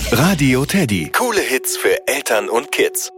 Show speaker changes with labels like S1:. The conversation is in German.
S1: Radio Teddy. Coole Hits für Eltern und Kids.